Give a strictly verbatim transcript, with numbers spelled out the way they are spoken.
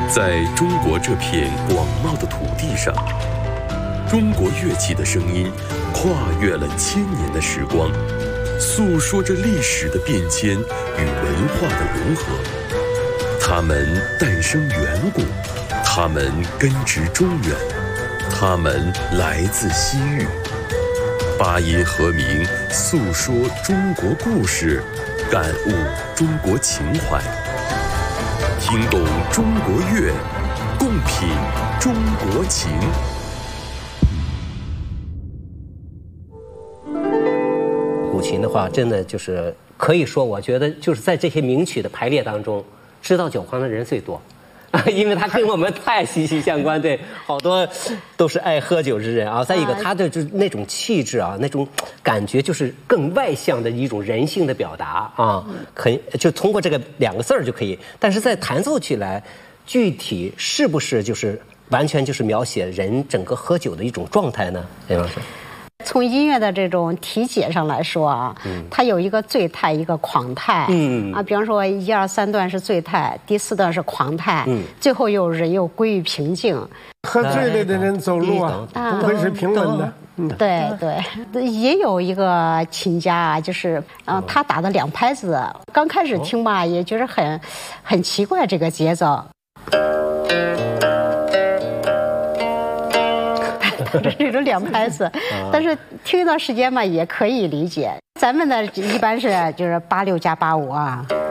在中国这片广袤的土地上，中国乐器的声音跨越了千年的时光，诉说着历史的变迁与文化的融合。它们诞生远古，它们根植中原，它们来自西域。八音和鸣，诉说中国故事，感悟中国情怀，听懂中国乐，共品中国情。 古琴的话，真的就是可以说，我觉得就是在这些名曲的排列当中，知道九黄的人最多。因为他跟我们太息息相关，对，好多都是爱喝酒之人啊。再一个，他的就是那种气质啊，那种感觉就是更外向的一种人性的表达啊，可以就通过这个两个字儿就可以。但是在弹奏起来，具体是不是就是完全就是描写人整个喝酒的一种状态呢？雷老师。 从音乐的这种体解上来说啊，嗯、它有一个醉态，一个狂态。嗯啊，比方说一二三段是醉态，第四段是狂态，嗯，最后又人又归于平静。 喝醉了的人走路啊，不会是平稳的。 嗯，对对，也有一个琴家啊，就是嗯、呃，他打的两拍子，刚开始听吧，也觉得很很奇怪这个节奏。这种两拍子，但是听一段时间嘛，也可以理解。咱们的一般是就是八六加八五啊。